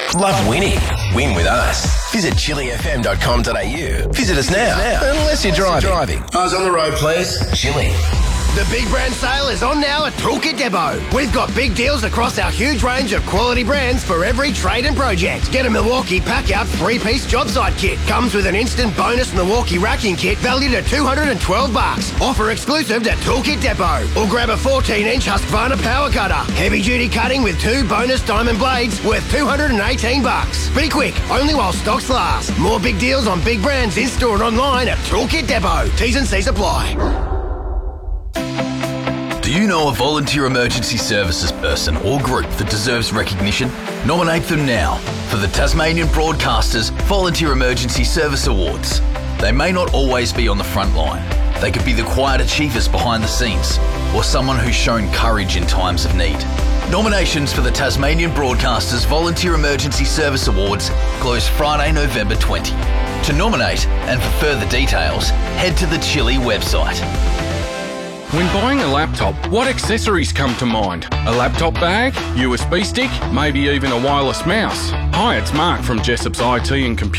Love winning? Win with us. Visit chilifm.com.au. Visit us now. Unless you're driving. Eyes on the road, please. Chili. The big brand sale is on now at Toolkit Depot. We've got big deals across our huge range of quality brands for every trade and project. Get a Milwaukee Pack-Out 3-piece job site kit. Comes with an instant bonus Milwaukee racking kit valued at $212. Offer exclusive at Toolkit Depot. Or grab a 14-inch Husqvarna power cutter. Heavy-duty cutting with 2 bonus diamond blades worth $218. Be quick, only while stocks last. More big deals on big brands in-store and online at Toolkit Depot. T's and C's apply. Do you know a volunteer emergency services person or group that deserves recognition? Nominate them now for the Tasmanian Broadcasters Volunteer Emergency Service Awards. They may not always be on the front line. They could be the quiet achievers behind the scenes or someone who's shown courage in times of need. Nominations for the Tasmanian Broadcasters Volunteer Emergency Service Awards close Friday, November 20. To nominate and for further details, head to the Chili website. When buying a laptop, what accessories come to mind? A laptop bag? USB stick? Maybe even a wireless mouse? Hi, it's Mark from Jessop's IT and Computer